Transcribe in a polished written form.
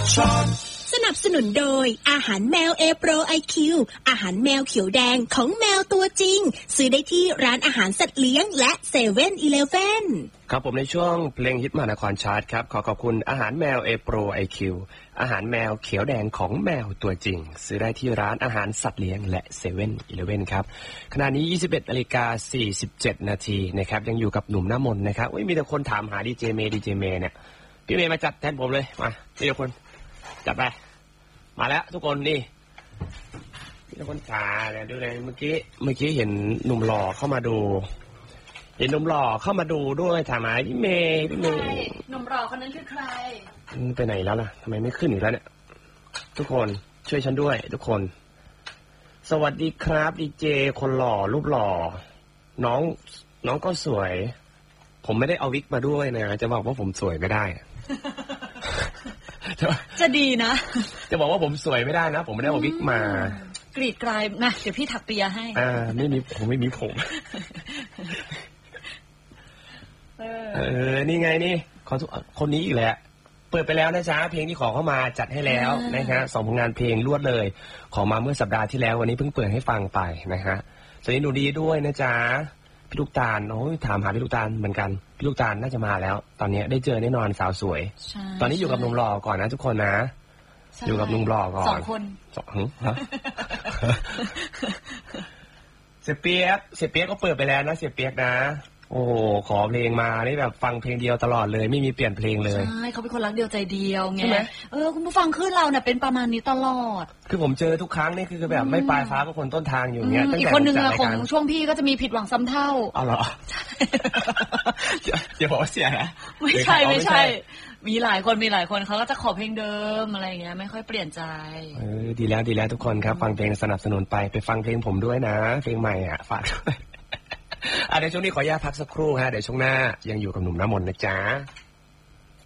สนับสนุนโดยอาหารแมว A Pro IQ อาหารแมวเขียวแดงของแมวตัวจริงซื้อได้ที่ร้านอาหารสัตว์เลี้ยงและ7-Eleven ครับผมในช่วงเพลงฮิตมหานครชาร์ตครับขอบคุณอาหารแมว A Pro IQ อาหารแมวเขียวแดงของแมวตัวจริงซื้อได้ที่ร้านอาหารสัตว์เลี้ยงและ7-Eleven ครับขณะนี้ 21:47 นาทีนะครับยังอยู่กับหนุ่มหน้ามนนะครับมีแต่คนถามหาดีเจเมย์เนี่ยพี่เมย์มาจัดแทนผมเลยมาพี่ทุกคนจัดไปมาแล้วทุกคนนี่พี่ทุกคนขาเนี่ยดูเลยเมื่อกี้เห็นหนุ่มหล่อเข้ามาดูด้วยถามหาพี่เมย์หนุ่มหล่อคนนั้นคือใครไปไหนแล้วล่ะทำไมไม่ขึ้นอีกแล้วเนี่ยทุกคนช่วยฉันด้วยทุกคนสวัสดีครับดีเจคนหล่อรูปหล่อน้องก็สวยผมไม่ได้เอาวิกมาด้วยนะจะบอกว่าผมสวยไม่ได้จะดีนะจะบอกว่าผมสวยไม่ได้นะผมไม่ได้เอาวิกมากรีดกลายนะเดี๋ยวพี่ถักเปียให้ไม่มีผมนี่ไงนี่คนนี้อีกแหละเปิดไปแล้วนะจ๊ะเพลงที่ขอเข้ามาจัดให้แล้วนะฮะ2 ผลงานเพลงรวดเลยขอมาเมื่อสัปดาห์ที่แล้ววันนี้เพิ่งเปิดให้ฟังไปนะฮะสวัสดีหนูดีด้วยนะจ๊ะพี่ลูกตาลถามหาพี่ลูกตาลเหมือนกันพี่ลูกตาลน่าจะมาแล้วตอนนี้ได้เจอแน่นอนสาวสวยตอนนี้อยู่กับหนุ่มหล่อก่อนนะทุกคนนะอยู่กับหนุ่มหล่อก่อน 2 คนเสียเปียกก็เปิดไปแล้วนะเสียเปียกนะโอ้ขอเพลงมานี่แบบฟังเพลงเดียวตลอดเลยไม่มีเปลี่ยนเพลงเลยใช่เขาเป็นคนรักเดียวใจเดียวไงคุณผู้ฟังขึ้นเราเนี่ยเป็นประมาณนี้ตลอดคือผมเจอทุกครั้งนี่คือแบบไม่ปลายฟ้าก็คนต้นทางอยู่เงี้ยอีกคนนึงของช่วงพี่ก็จะมีผิดหวังซ้ำเท่าเอาเหรออย่าบอกว่าเสียนะไม่ใช่มีหลายคนเขาก็จะขอเพลงเดิมอะไรเงี้ยไม่ค่อยเปลี่ยนใจดีแล้วทุกคนครับฟังเพลงสนับสนุนไปฟังเพลงผมด้วยนะเพลงใหม่ฝากด้วยเดี๋ยวช่วงนี้ขออนุญาตพักสักครู่ฮะเดี๋ยวช่วงหน้ายังอยู่กับหนุ่มน้ำมนต์นะจ๊ะ